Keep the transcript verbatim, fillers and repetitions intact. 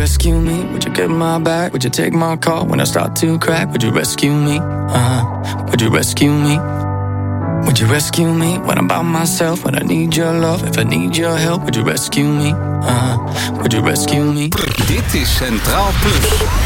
rescue me? Would you get my back? Would you take my call when I start to crack? Would you rescue me? Uh-huh. Would you rescue me? Would you rescue me when I'm by myself? When I need your love, if I need your help, would you rescue me? Uh-huh. Would you rescue me? Dit is Centraal Plus.